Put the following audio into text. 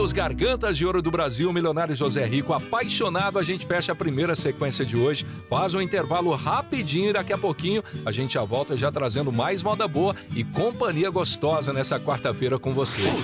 Os Gargantas de Ouro do Brasil, Milionário José Rico, apaixonado, a gente fecha a primeira sequência de hoje, faz um intervalo rapidinho e daqui a pouquinho a gente já volta já trazendo mais moda boa e companhia gostosa nessa quarta-feira com você.